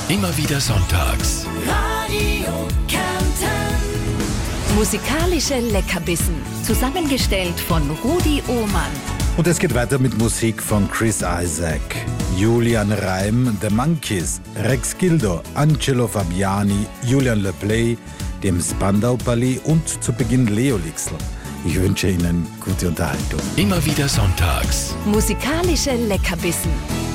Immer wieder sonntags. Radio Kärnten. Musikalische Leckerbissen. Zusammengestellt von Rudi Ohmann. Und es geht weiter mit Musik von Chris Isaak, Julian Reim, The Monkees, Rex Gildo, Angelo Fabiani, Julian LePlay, dem Spandau Ballet und zu Beginn Leo Lixl. Ich wünsche Ihnen gute Unterhaltung. Immer wieder sonntags. Musikalische Leckerbissen.